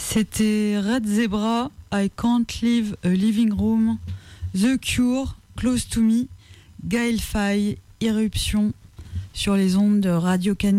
C'était Red Zebra, I Can't Leave a Living Room, The Cure, Close to Me, Gaël Faye, Irruption, sur les ondes de Radio Canu.